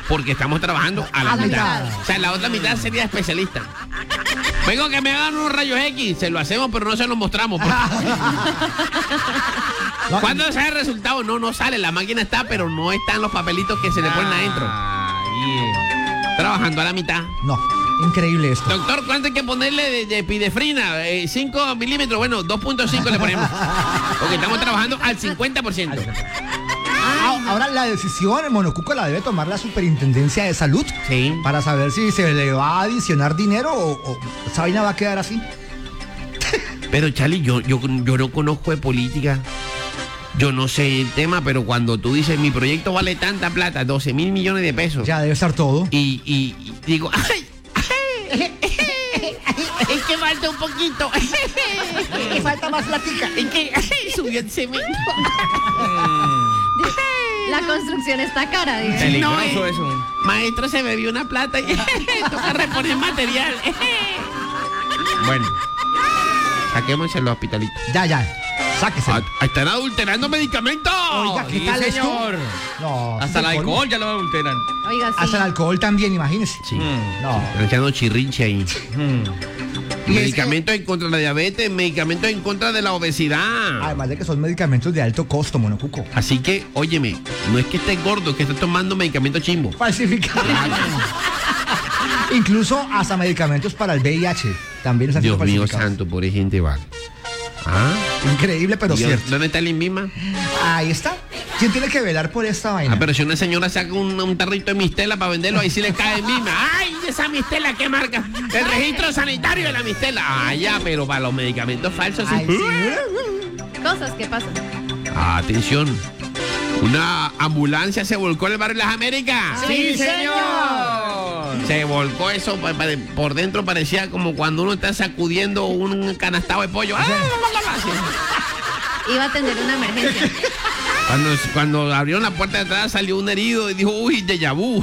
porque estamos trabajando a la mitad. O sea, la otra mitad sería especialista. Vengo que me hagan unos rayos X, se lo hacemos, pero no se los mostramos. ¿Cuándo sale el resultado? No sale, la máquina está, pero no están los papelitos que se le ponen adentro. Trabajando a la mitad. No, increíble esto. Doctor, ¿cuánto hay que ponerle de epinefrina? 5 milímetros, bueno, 2.5 le ponemos. Porque estamos trabajando al 50%. Ahora la decisión, Monocuco, la debe tomar la Superintendencia de Salud. Sí. Para saber si se le va a adicionar dinero o esa vaina va a quedar así. Pero, Charlie, yo no conozco de política. Yo no sé el tema, pero cuando tú dices, mi proyecto vale tanta plata, 12.000 millones de pesos. Ya debe estar todo. Y digo, ¡ay! Es que falta un poquito. Me falta más platica. Es que subió el cemento. La construcción está cara, digo. Peligroso eso. Maestro, se bebió una plata y toca reponer material. Bueno, saquémoselo al hospitalito. Ya. Sáquese. Están adulterando medicamentos. Oiga, ¿qué Sí, tal señor. esto? No. Hasta el alcohol ya lo adulteran. Oiga, sí. Hasta el alcohol también, imagínese. Sí. No. Están echando chirrinche ahí. Y Medicamentos en contra de la diabetes, medicamentos en contra de la obesidad. Además de que son medicamentos de alto costo, Monocuco. Así que, óyeme, no es que estés gordo, es que estés tomando medicamentos chimbo. Falsificados. Incluso hasta medicamentos para el VIH. También están Dios mío falsificados. santo, pobre gente, vale. Increíble, pero Dios, cierto. ¿dónde está el INVIMA? Ahí está. ¿Quién tiene que velar por esta vaina? Pero si una señora saca un tarrito de mistela para venderlo, ahí sí le cae INVIMA. ¡Ay, esa mistela qué marca! El registro sanitario de la mistela. Ah, ya, pero para los medicamentos falsos sí. Ay, sí. Cosas que pasan. Atención. Una ambulancia se volcó en el barrio de las Américas. ¡Sí, señor! Se volcó eso, por dentro parecía como cuando uno está sacudiendo un canastado de pollo. Iba a tener una emergencia. Cuando abrieron la puerta de atrás salió un herido y dijo, uy, déjà vu.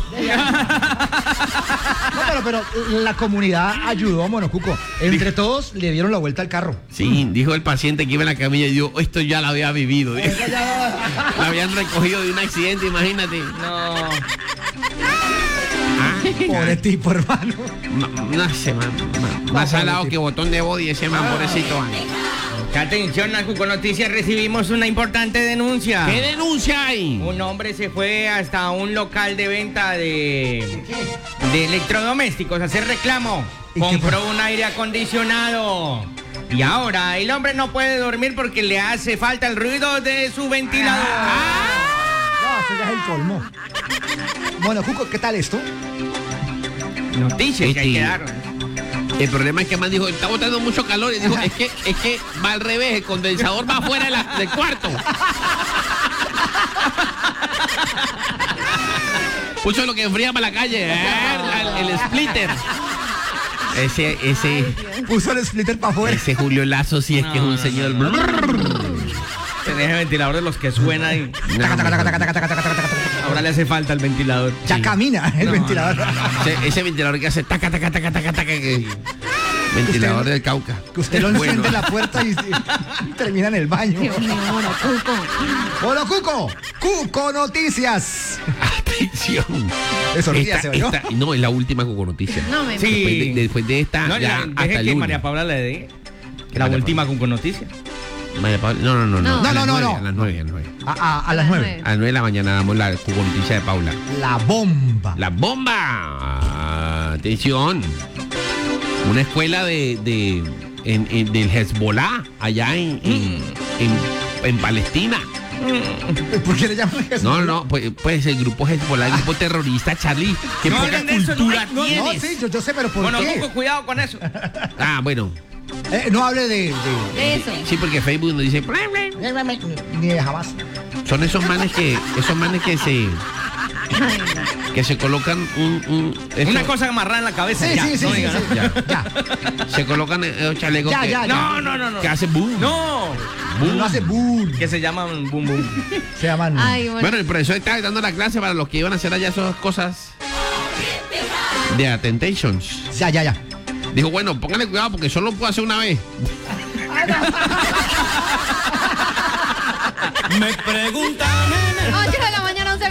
No, pero la comunidad ayudó a Monocuco. Entre todos le dieron la vuelta al carro. Sí, dijo el paciente que iba en la camilla y dijo, esto ya lo había vivido. Lo habían recogido de un accidente, imagínate. No. Pobre tipo, hermano. No sé, más salado que botón de body ese man, pobrecito. Atención, con Noticias recibimos una importante denuncia. ¿Qué denuncia hay? Un hombre se fue hasta un local de venta de electrodomésticos a hacer reclamo. ¿Y qué Compró un aire acondicionado. Y ahora el hombre no puede dormir porque le hace falta el ruido de su ventilador. No, eso ya es el colmo. Monocuco, ¿qué tal esto? Noticias que hay que dar. El problema es que man dijo, está botando mucho calor. Y dijo, es que va al revés, el condensador va afuera del cuarto. Puso lo que enfría para la calle, el splitter. Ese Puso el splitter para afuera. Ese Julio Lazo sí es que es un señor. Tenés el ventilador de los que suena y Taca, taca, taca, taca, taca, taca, taca, taca. ahora le hace falta el ventilador. Ya Sí. camina el ventilador. Ese ventilador que hace taca, taca, taca, taca, taca. Ventilador Usted- del Cauca. Que usted lo enciende Bueno. la puerta y termina en el baño. Dios mío, Monocuco. Monocuco, Cuco Noticias. Atención. Eso ríase, ¿oyó? No, es la última Cuco Noticia. No me Sí. Después de esta, No, ya deje hasta el que lunes. María Paula le dé la María última con Noticias. María Paula, no. No. A las No. 9, a las 9. A las 9. A las 9 de la mañana damos la Cuco Noticia de Paula. La bomba. ¡La bomba! Atención. Una escuela del Hezbollah allá en Palestina. ¿Por qué le llaman eso? No, pues el grupo Hezbollah, el grupo terrorista, Charlie. ¿Qué No poca hablen de eso, cultura no, tienes? No, sí, yo sé, pero ¿por Bueno, qué? Cuco, cuidado con eso. Ah, bueno. No hable de De eso. Sí, porque Facebook nos dice... ni de jamás. Son esos manes que se... Ay, no. Que se colocan Una cosa amarrada en la cabeza. Sí, ya, sí, no sí, diga, sí, ¿no? sí. Ya. Se colocan chalecos Ya, que, ya, ya. No. que hacen boom. No. No hace boom. Que se llaman boom boom. Se llaman. Ay, bueno. Bueno, el profesor está dando la clase para los que iban a hacer allá esas cosas de Attentations. Ya. Dijo, bueno, pónganle cuidado porque solo puedo hacer una vez. Me preguntan. 8 de la